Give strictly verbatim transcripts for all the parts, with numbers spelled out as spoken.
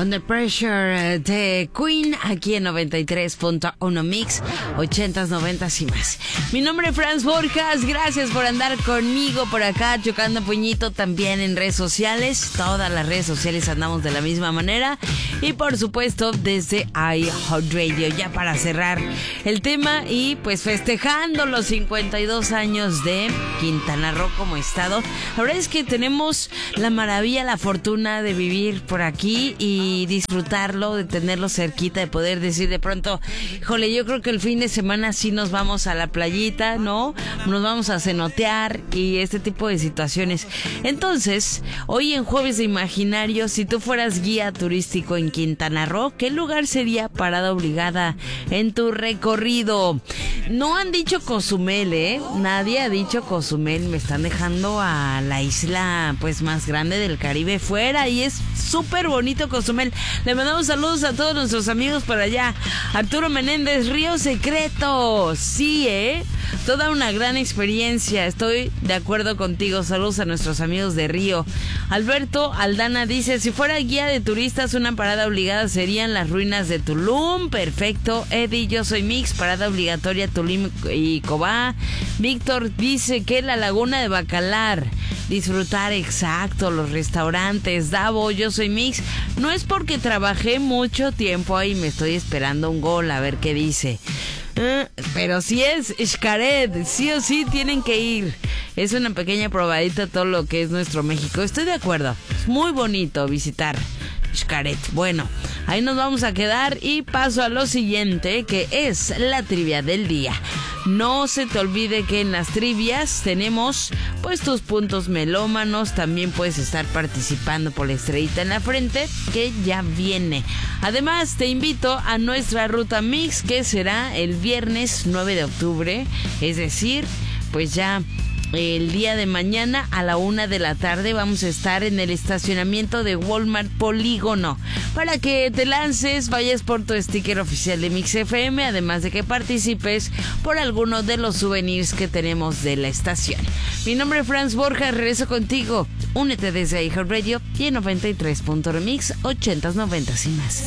Under Pressure de Queen, aquí en noventa y tres punto uno Mix, ochentas, noventas y más. Mi nombre es Franz Borjas, gracias por andar conmigo por acá, chocando puñito también en redes sociales. Todas las redes sociales andamos de la misma manera. Y por supuesto desde iHeartRadio, ya para cerrar el tema y pues festejando los cincuenta y dos años de Quintana Roo como estado. La verdad es que tenemos la maravilla, la fortuna de vivir por aquí y disfrutarlo, de tenerlo cerquita, de poder decir de pronto, híjole, yo creo que el fin de semana sí nos vamos a la playita, ¿no? Nos vamos a cenotear y este tipo de situaciones. Entonces, hoy en Jueves de Imaginario, si tú fueras guía turístico en Quintana Roo, ¿qué lugar sería parada obligada en tu recorrido? No han dicho Cozumel, ¿eh? Nadie ha dicho Cozumel. Me están dejando a la isla pues más grande del Caribe fuera y es súper bonito Cozumel. Le mandamos saludos a todos nuestros amigos por allá. Arturo Menéndez, Río Secreto. Sí, ¿eh? Toda una gran experiencia. Estoy de acuerdo contigo. Saludos a nuestros amigos de Río. Alberto Aldana dice, si fuera guía de turistas, una parada obligada serían las ruinas de Tulum. Perfecto. Eddie, yo soy Mix, parada obligatoria Tulum y Cobá. Víctor dice que la laguna de Bacalar. Disfrutar, exacto, los restaurantes. Davo, yo soy Mix. No es porque trabajé mucho tiempo ahí, me estoy esperando un gol, a ver qué dice. Uh, pero si es Xcaret, sí o sí tienen que ir. Es una pequeña probadita de todo lo que es nuestro México. Estoy de acuerdo, es muy bonito visitar Xcaret. Bueno, ahí nos vamos a quedar y paso a lo siguiente, que es la trivia del día. No se te olvide que en las trivias tenemos pues tus puntos melómanos. También puedes estar participando por la estrellita en la frente que ya viene. Además te invito a nuestra ruta Mix, que será el viernes nueve de octubre. Es decir, pues ya el día de mañana a la una de la tarde vamos a estar en el estacionamiento de Walmart Polígono para que te lances, vayas por tu sticker oficial de Mix F M, además de que participes por alguno de los souvenirs que tenemos de la estación. Mi nombre es Franz Borjas, regreso contigo. Únete desde iHeartRadio y en noventa y tres punto Remix, ochentas, noventas y más.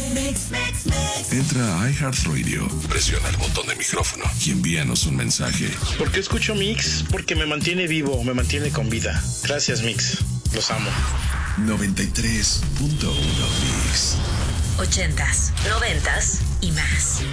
Entra a iHeartRadio, presiona el botón de micrófono y envíanos un mensaje. ¿Por qué escucho Mix? Porque me mantiene vivo, me mantiene con vida. Gracias, Mix. Los amo. noventa y tres punto uno Mix. Ochentas, noventas y más.